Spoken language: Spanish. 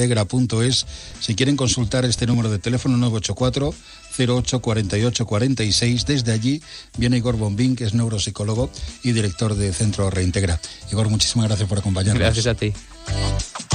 reintegra.es. Si quieren consultar este número de teléfono 984 08 48 46. Desde allí viene Igor Bombín, que es neuropsicólogo y director de Centro Reintegra. Igor, muchísimas gracias por acompañarnos. Gracias a ti.